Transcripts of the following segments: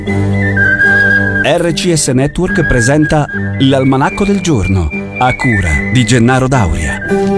RCS Network presenta l'Almanacco del Giorno, a cura di Gennaro Dauria.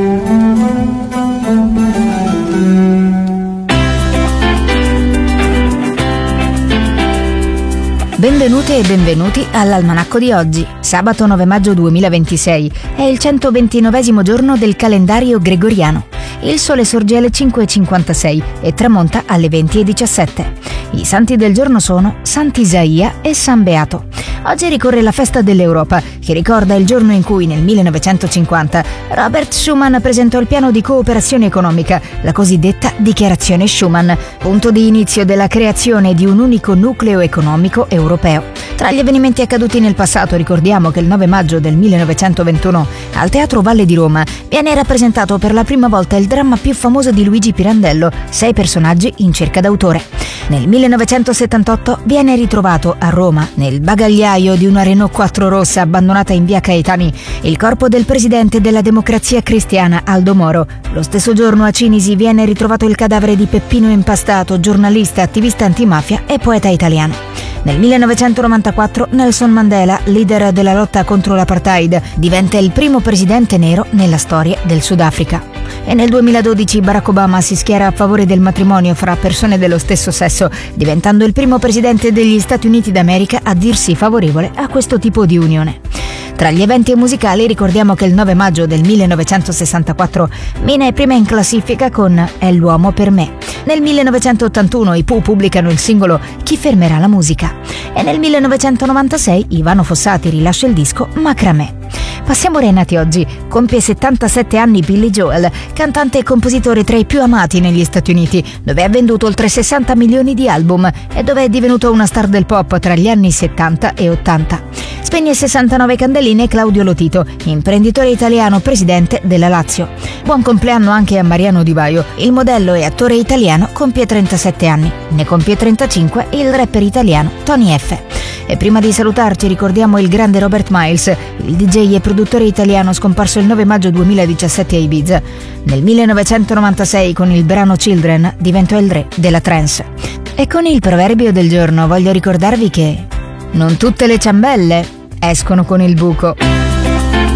Benvenute e benvenuti all'Almanacco di oggi, sabato 9 maggio 2026. È il 129° giorno del calendario gregoriano. Il sole sorge alle 5:56 e tramonta alle 20:17. I santi del giorno sono Sant'Isaia e San Beato. Oggi ricorre la festa dell'Europa, che ricorda il giorno in cui nel 1950 Robert Schuman presentò il piano di cooperazione economica, la cosiddetta Dichiarazione Schuman, punto di inizio della creazione di un unico nucleo economico europeo. Tra gli avvenimenti accaduti nel passato ricordiamo che il 9 maggio del 1921 al Teatro Valle di Roma viene rappresentato per la prima volta il dramma più famoso di Luigi Pirandello, 6 personaggi in cerca d'autore. Nel 1978 viene ritrovato a Roma, nel bagagliaio di una Renault 4 rossa abbandonata in via Caetani, il corpo del presidente della Democrazia Cristiana Aldo Moro. Lo stesso giorno a Cinisi viene ritrovato il cadavere di Peppino Impastato, giornalista, attivista antimafia e poeta italiano. Nel 1994 Nelson Mandela, leader della lotta contro l'apartheid, diventa il primo presidente nero nella storia del Sudafrica. E nel 2012 Barack Obama si schiera a favore del matrimonio fra persone dello stesso sesso, diventando il primo presidente degli Stati Uniti d'America a dirsi favorevole a questo tipo di unione. Tra gli eventi musicali ricordiamo che il 9 maggio del 1964 Mina è prima in classifica con È l'uomo per me. Nel 1981 i Pooh pubblicano il singolo Chi fermerà la musica. E nel 1996 Ivano Fossati rilascia il disco Macramè. Passiamo ai nati oggi. Compie 77 anni Billy Joel, cantante e compositore tra i più amati negli Stati Uniti, dove ha venduto oltre 60 milioni di album e dove è divenuto una star del pop tra gli anni 70 e 80. Spegne 69 candeline Claudio Lotito, imprenditore italiano, presidente della Lazio. Buon compleanno anche a Mariano Di Baio, il modello e attore italiano, compie 37 anni. Ne compie 35 il rapper italiano Tony F. E prima di salutarci ricordiamo il grande Robert Miles, il DJ e produttore italiano scomparso il 9 maggio 2017 a Ibiza. Nel 1996 con il brano Children diventò il re della trance. E con il proverbio del giorno voglio ricordarvi che non tutte le ciambelle escono con il buco.